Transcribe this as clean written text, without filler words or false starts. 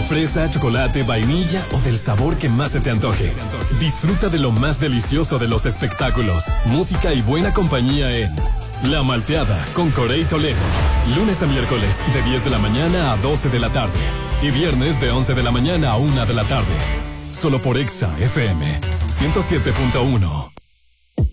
fresa, chocolate, vainilla o del sabor que más se te antoje. Disfruta de lo más delicioso de los espectáculos, música y buena compañía en La Malteada con Corey Toledo. Lunes a miércoles de 10 de la mañana a 12 de la tarde. Y viernes de 11 de la mañana a 1 de la tarde. Solo por Exa FM 107.1.